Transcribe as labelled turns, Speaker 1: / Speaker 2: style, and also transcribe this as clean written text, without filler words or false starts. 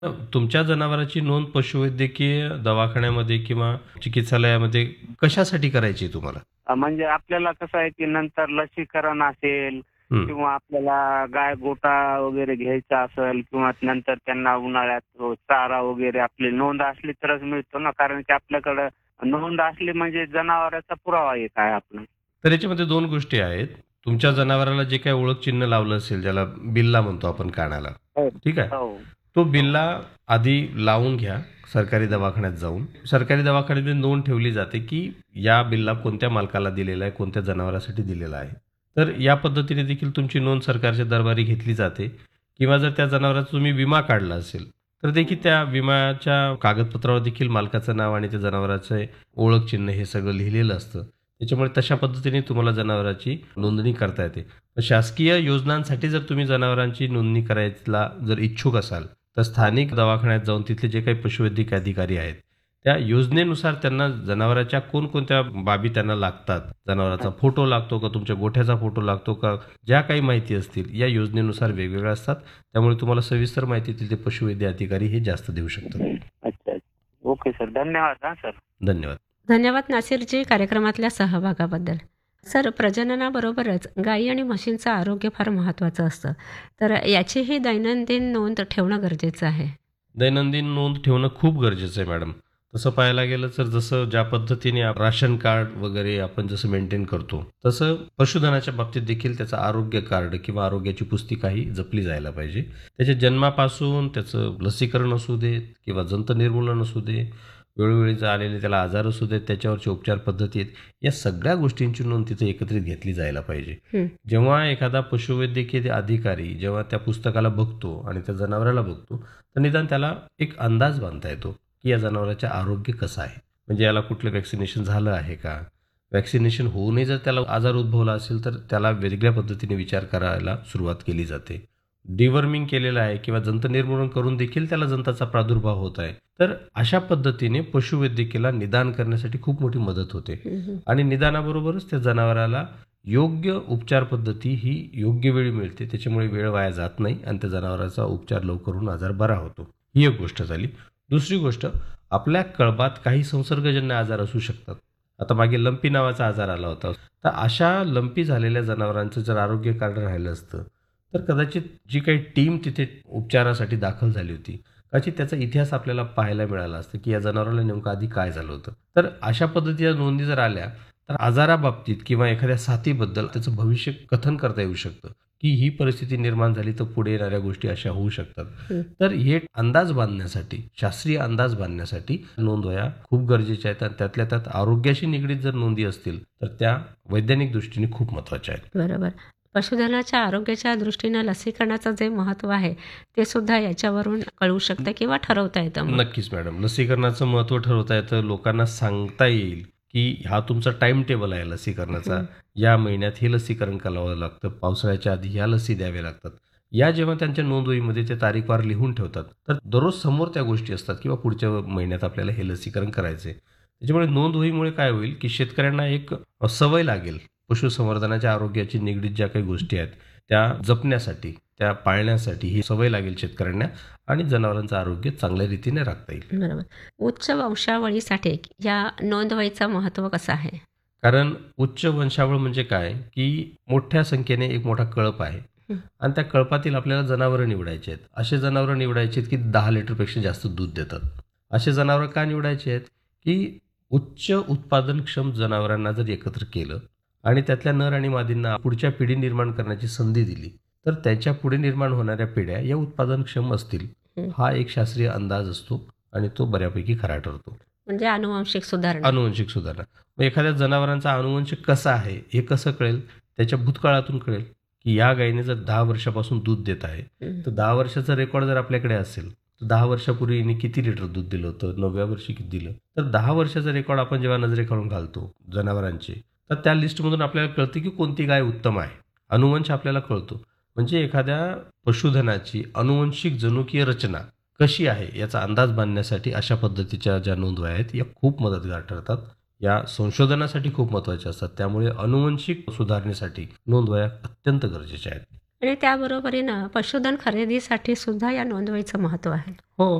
Speaker 1: तुमच्या जनावराची नोंद पशुवैद्यकीय दवाखान्यामध्ये किंवा चिकित्सालयामध्ये कशासाठी करायची आहे तुम्हाला?
Speaker 2: म्हणजे आपल्याला कसं आहे की नंतर लसीकरण असेल
Speaker 1: हं.
Speaker 2: किंवा आपल्याला गाय गोटा वगैरे घ्यायचा असेल किंवा नंतर त्यांना उन्हाळ्यात चारा वगैरे आपली नोंद असली तरच मिळतो ना, कारण की आपल्याकडं नोंद असली म्हणजे जनावराचा पुरावा एक आहे आपला.
Speaker 1: तर याच्यामध्ये 2 गोष्टी आहेत. तुमच्या जनावराला जे काही ओळख चिन्ह लावलं असेल, ज्याला बिल्ला म्हणतो आपण कानाला,
Speaker 2: हो
Speaker 1: ठीक आहे?
Speaker 2: हो
Speaker 1: तो
Speaker 2: हो
Speaker 1: बिल्ला आधी लावून घ्या सरकारी दवाखान्यात जाऊन. सरकारी दवाखान्यामध्ये नोंद ठेवली जाते, की या बिल्ला कोणत्या मालकाला दिलेला आहे, कोणत्या जनावरासाठी दिलेला आहे. तर या पद्धतीने देखील तुमची नोंद सरकारच्या दरबारी घेतली जाते किंवा जर त्या जनावराचा तुम्ही विमा काढला असेल, तर देखील त्या विम्याच्या कागदपत्रावर देखील मालकाचं नाव आणि त्या जनावराचे ओळख चिन्ह हे सगळं लिहिलेलं असतं. त्याच्यामुळे तशा पद्धतीने तुम्हाला जनावराची नोंदणी करता येते. शासकीय योजनांसाठी जर तुम्ही जनावरांची नोंदणी करायला जर इच्छुक असाल, तर स्थानिक दवाखान्यात जाऊन तिथले जे काही पशुवैद्यकीय अधिकारी आहेत, त्या योजनेनुसार त्यांना जनावराच्या कोणकोणत्या बाबी त्यांना लागतात, जनावराचा फोटो लागतो का, तुमच्या गोठ्याचा फोटो लागतो का, ज्या काही माहिती असतील या योजनेनुसार वेगवेगळ्या असतात. त्यामुळे तुम्हाला सविस्तर माहिती तिथले पशुवैद्य अधिकारी हे जास्त देऊ शकतात.
Speaker 2: अच्छा. ओके सर, धन्यवाद. हा सर.
Speaker 1: धन्यवाद.
Speaker 3: धन्यवाद नासिरजी कार्यक्रमातल्या सहभागाबद्दल. सर, प्रजननाबरोबरच गायी आणि म्हशींचं आरोग्य फार महत्त्वाचं असतं. तर याचीही दैनंदिन नोंद ठेवणं गरजेचं आहे.
Speaker 1: दैनंदिन नोंद ठेवणं खूप गरजेचं आहे मॅडम. तसं पाहायला गेलं तर जसं ज्या पद्धतीने राशन कार्ड वगैरे आपण जसं मेंटेन करतो, तसं पशुधनाच्या बाबतीत देखील त्याचं आरोग्य कार्ड किंवा आरोग्याची पुस्तिकाही जपली जायला पाहिजे. त्याच्या जन्मापासून त्याचं लसीकरण असू देत किंवा जंत निर्मूलन असू दे, वेळोवेळी जे आलेले त्याला आजार असू देत, त्याच्यावरची उपचार पद्धती आहेत, या सगळ्या गोष्टींची नोंद तिथे एकत्रित घेतली जायला पाहिजे.
Speaker 3: हं.
Speaker 1: जेव्हा एखादा पशुवैद्यकीय अधिकारी जेव्हा त्या पुस्तकाला बघतो आणि त्या जनावराला बघतो, तर निदान त्याला एक अंदाज बांधता येतो, की या जनावराचे आरोग्य कसं आहे. म्हणजे याला कुठलं वॅक्सिनेशन झालं आहे का? वॅक्सिनेशन होऊनही जर त्याला आजार उद्भवला असेल, तर त्याला वेगळ्या पद्धतीने विचार करायला सुरुवात केली जाते. डिवर्मिंग केलेलं आहे किंवा जंत निर्मूलन करून देखील त्याला जंताचा प्रादुर्भाव होत आहे. तर अशा पद्धतीने पशुवैद्यकीला निदान करण्यासाठी खूप मोठी मदत होते. आणि निदानाबरोबरच त्या जनावराला योग्य उपचार पद्धती ही योग्य वेळी मिळते. त्याच्यामुळे वेळ वाया जात नाही आणि त्या जनावराचा उपचार लवकर होऊन आजार बरा होतो. ही एक गोष्ट झाली. दुसरी गोष्ट, आपल्या कळपात काही संसर्गजन्य आजार असू शकतात. आता मागे लंपी नावाचा आजार आला होता. तर अशा लंपी झालेल्या जनावरांचं जर आरोग्य कार्ड राहिलं असतं, तर कदाचित जी काही टीम तिथे उपचारासाठी दाखल झाली होती, कदाचित त्याचा इतिहास आपल्याला पाहायला मिळाला असतं, की या जनावराला नेमकं आधी काय झालं होतं. तर अशा पद्धतीच्या नोंदी जर आल्या, तर आजाराबाबतीत किंवा एखाद्या साथीबद्दल त्याचं भविष्य कथन करता येऊ शकतं, की ही परिस्थिती निर्माण झाली तर पुढे येणाऱ्या गोष्टी अशा होऊ शकतात. तर हे अंदाज बांधण्यासाठी, शास्त्रीय अंदाज बांधण्यासाठी नोंदवह्या खूप गरजेच्या आहेत आणि त्यातल्या त्यात आरोग्याशी निगडीत जर नोंदी असतील, तर त्या वैज्ञानिक दृष्टीने खूप महत्त्वाच्या आहेत.
Speaker 3: बरोबर. पशुधनाच्या आरोग्याच्या दृष्टीनं लसीकरणाचं जे महत्त्व आहे, ते सुद्धा याच्यावरून कळू शकतं किंवा ठरवता येतं मग.
Speaker 1: नक्कीच मॅडम. लसीकरणाचं महत्त्व ठरवता येतं. लोकांना सांगता येईल, की हा तुमचा टाईम टेबल आहे लसीकरणाचा. या महिन्यात हे लसीकरण करावं लागतं. पावसाळ्याच्या आधी ह्या लसी द्याव्या लागतात. या जेव्हा त्यांच्या नोंदवहीमध्ये ते तारीखवार लिहून ठेवतात, तर दररोज समोर त्या गोष्टी असतात किंवा पुढच्या महिन्यात आपल्याला हे लसीकरण करायचं आहे. त्याच्यामुळे नोंदवहीमुळे काय होईल, की शेतकऱ्यांना एक सवय लागेल. पशुसंवर्धनाच्या आरोग्याची निगडीत ज्या काही गोष्टी आहेत, त्या जपण्यासाठी, त्या पाळण्यासाठी ही सवय लागेल शेतकऱ्यांना आणि जनावरांचं आरोग्य चांगल्या रीतीने राखता येईल.
Speaker 3: बरोबर. उच्च वंशावळीसाठी या नोंदवहीचं महत्त्व कसं आहे?
Speaker 1: कारण उच्च वंशावळ म्हणजे काय, की मोठ्या संख्येने एक मोठा कळप आहे आणि त्या कळपातील आपल्याला जनावरं निवडायची आहेत. असे जनावरं निवडायची आहेत, की 10 लिटरपेक्षा जास्त दूध देतात. असे जनावरं का निवडायचे आहेत, की उच्च उत्पादनक्षम जनावरांना जर एकत्र केलं आणि त्यातल्या नर आणि मादींना पुढच्या पिढी निर्माण करण्याची संधी दिली, तर त्याच्या पुढे निर्माण होणाऱ्या पिढ्या या उत्पादनक्षम असतील. हा एक शास्त्रीय अंदाज असतो आणि तो बऱ्यापैकी खरा ठरतो.
Speaker 3: म्हणजे अनुवांशिक सुधारणा.
Speaker 1: अनुवंशिक सुधारणा. मग एखाद्या जनावरांचा अनुवंश कसा आहे हे कसं कळेल? त्याच्या भूतकाळातून कळेल, की या गायीने जर 10 वर्षापासून दूध देत आहे, तर 10 वर्षाचा रेकॉर्ड जर आपल्याकडे असेल, तर 10 वर्षापूर्वी हिने किती लिटर दूध दिलं होतं, 9व्या वर्षी किती दिलं. तर 10 वर्षाचा रेकॉर्ड आपण जेव्हा नजरेखालून घालतो जनावरांचे, तर त्या लिस्टमधून आपल्याला कळतं, की कोणती गाय उत्तम आहे. अनुवंश आपल्याला कळतो. म्हणजे एखाद्या पशुधनाची अनुवंशिक जनुकीय रचना कशी आहे याचा अंदाज बांधण्यासाठी अशा पद्धतीच्या ज्या नोंदवह्या आहेत या खूप मदतगार ठरतात. या संशोधनासाठी खूप महत्त्वाच्या असतात. त्यामुळे अनुवंशिक सुधारणेसाठी नोंदवह्या अत्यंत गरजेच्या आहेत.
Speaker 3: आणि त्याबरोबरीनं पशुधन खरेदीसाठी सुद्धा या नोंदवहीचं महत्त्व आहे.
Speaker 1: हो.